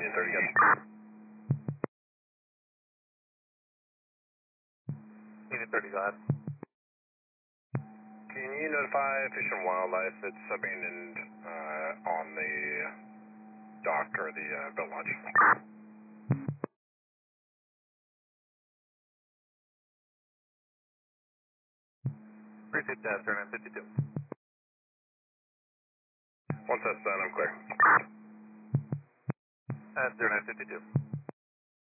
30, got Union 30, go ahead. Can you notify Fish and Wildlife it's abandoned on the dock or the boat launch? Appreciate that, 0952. Once that's done, I'm clear. 0952.